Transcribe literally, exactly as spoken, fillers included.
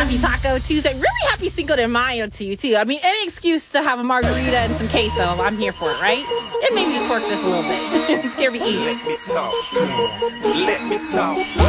happy Taco Tuesday. Really happy Cinco de Mayo to you, too. I mean, any excuse to have a margarita and some queso, I'm here for it, right? And maybe to twerk just a little bit. Scare me eat. Let me talk to him. Let me talk.